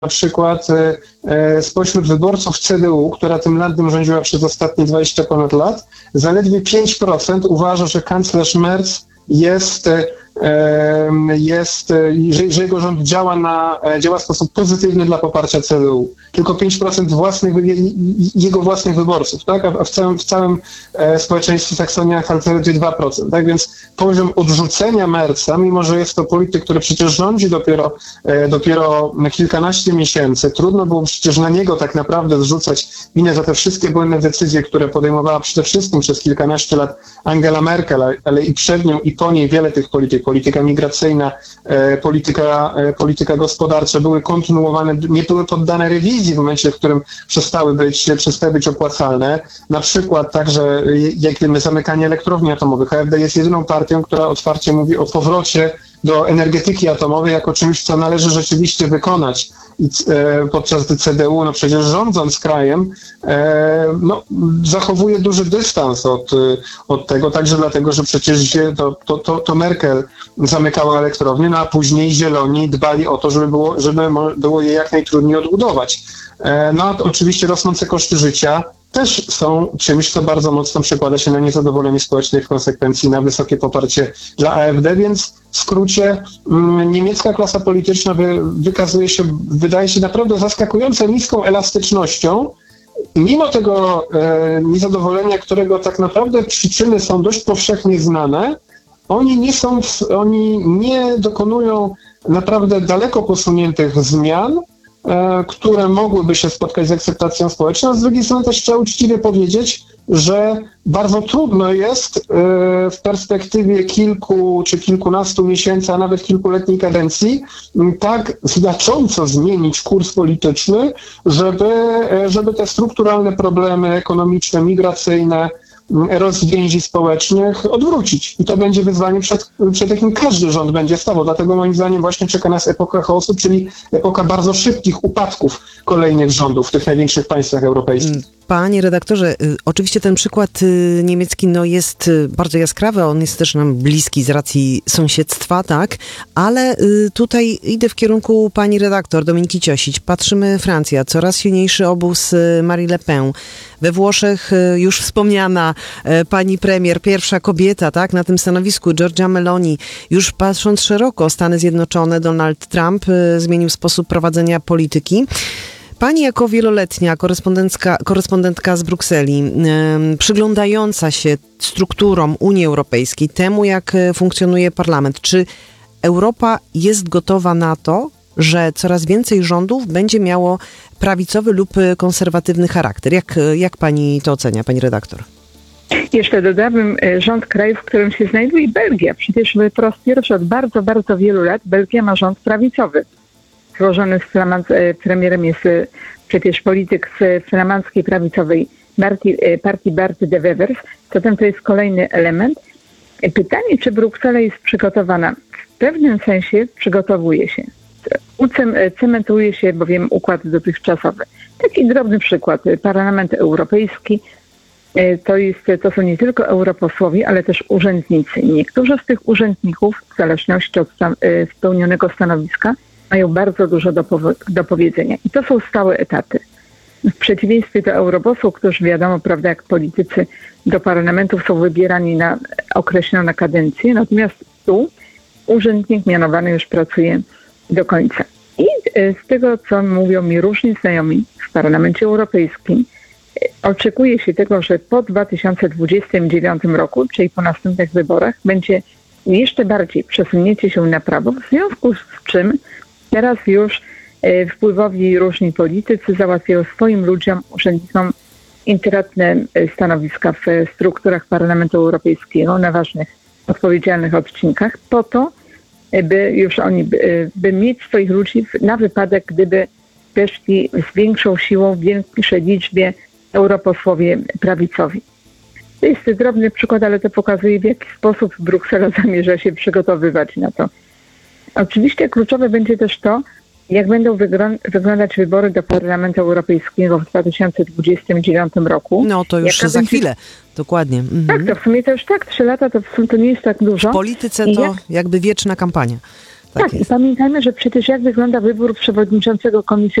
na przykład spośród wyborców CDU, która tym landem rządziła przez ostatnie 20 ponad lat, zaledwie 5% uważa, że kanclerz Merz że jego rząd działa w sposób pozytywny dla poparcia CDU. Tylko 5% jego własnych wyborców, tak? A w całym społeczeństwie Saksonia zaledwie 2%. Tak więc poziom odrzucenia Merza, mimo że jest to polityk, który przecież rządzi dopiero kilkanaście miesięcy, trudno było przecież na niego tak naprawdę zrzucać winę za te wszystkie błędne decyzje, które podejmowała przede wszystkim przez kilkanaście lat Angela Merkel, ale i przed nią i po niej wiele tych polityka migracyjna, polityka gospodarcza były kontynuowane, nie były poddane rewizji w momencie, w którym przestały być opłacalne. Na przykład także jak wiemy, zamykanie elektrowni atomowych. AfD jest jedyną partią, która otwarcie mówi o powrocie do energetyki atomowej jako czymś, co należy rzeczywiście wykonać. I podczas gdy CDU, no przecież rządząc krajem, zachowuje duży dystans od tego, także dlatego, że przecież to Merkel zamykała elektrownię, no a później Zieloni dbali o to, żeby było je jak najtrudniej odbudować. No a oczywiście rosnące koszty życia też są czymś, co bardzo mocno przekłada się na niezadowolenie społeczne i w konsekwencji na wysokie poparcie dla AfD, więc w skrócie niemiecka klasa polityczna wydaje się naprawdę zaskakująco niską elastycznością. Mimo tego niezadowolenia, którego tak naprawdę przyczyny są dość powszechnie znane, oni nie dokonują naprawdę daleko posuniętych zmian, które mogłyby się spotkać z akceptacją społeczną. Z drugiej strony też trzeba uczciwie powiedzieć, że bardzo trudno jest w perspektywie kilku czy kilkunastu miesięcy, a nawet kilkuletniej kadencji tak znacząco zmienić kurs polityczny, żeby te strukturalne problemy ekonomiczne, migracyjne, erozy więzi społecznych odwrócić. I to będzie wyzwanie, przed jakim każdy rząd będzie stawał. Dlatego moim zdaniem właśnie czeka nas epoka chaosu, czyli epoka bardzo szybkich upadków kolejnych rządów w tych największych państwach europejskich. Panie redaktorze, oczywiście ten przykład niemiecki jest bardzo jaskrawy, on jest też nam bliski z racji sąsiedztwa, tak? Ale tutaj idę w kierunku pani redaktor Dominiki Ciosić. Patrzymy Francja, coraz silniejszy obóz Marie Le Pen. We Włoszech już wspomniana pani premier, pierwsza kobieta, tak? Na tym stanowisku Giorgia Meloni. Już patrząc szeroko, Stany Zjednoczone, Donald Trump zmienił sposób prowadzenia polityki. Pani jako wieloletnia korespondentka z Brukseli, przyglądająca się strukturom Unii Europejskiej, temu jak funkcjonuje parlament, czy Europa jest gotowa na to, że coraz więcej rządów będzie miało prawicowy lub konserwatywny charakter? Jak pani to ocenia, pani redaktor? Jeszcze dodałabym rząd kraju, w którym się znajduje Belgia. Przecież po raz pierwszy od bardzo, bardzo wielu lat Belgia ma rząd prawicowy. Złożony premierem jest przecież polityk z flamandzkiej prawicowej partii Bart de Wevers. Zatem to jest kolejny element. Pytanie, czy Bruksela jest przygotowana? W pewnym sensie przygotowuje się. Cementuje się bowiem układ dotychczasowy. Taki drobny przykład. Parlament Europejski to są nie tylko europosłowie, ale też urzędnicy. I niektórzy z tych urzędników, w zależności od spełnionego stanowiska, mają bardzo dużo do powiedzenia. I to są stałe etaty. W przeciwieństwie do europosłów, którzy wiadomo, prawda, jak politycy do parlamentów są wybierani na określone kadencje, natomiast tu urzędnik mianowany już pracuje do końca. I z tego, co mówią mi różni znajomi w Parlamencie Europejskim, oczekuje się tego, że po 2029 roku, czyli po następnych wyborach, będzie jeszcze bardziej przesunięcie się na prawo, w związku z czym teraz już wpływowi różni politycy załatwiają swoim ludziom, urzędnikom intratne stanowiska w strukturach Parlamentu Europejskiego na ważnych, odpowiedzialnych odcinkach po to, by mieć swoich ludzi na wypadek, gdyby weszli z większą siłą, w większej liczbie europosłowie prawicowi. To jest drobny przykład, ale to pokazuje, w jaki sposób Bruksela zamierza się przygotowywać na to. Oczywiście kluczowe będzie też to, jak będą wyglądać wybory do Parlamentu Europejskiego w 2029 roku. No to już za chwilę, dokładnie. Mhm. Tak, to w sumie to już 3 lata, to nie jest tak dużo. W polityce to jakby wieczna kampania. Tak, i jest. pamiętajmy, że przecież jak wygląda wybór przewodniczącego Komisji